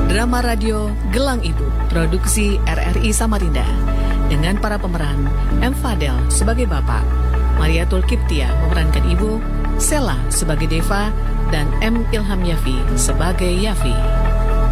Drama radio Gelang Ibu, produksi RRI Samarinda. Dengan para pemeran M. Fadel sebagai Bapak, Mariatul Kiptia memerankan Ibu, Sela sebagai Deva, dan M. Ilham Yafi sebagai Yafi.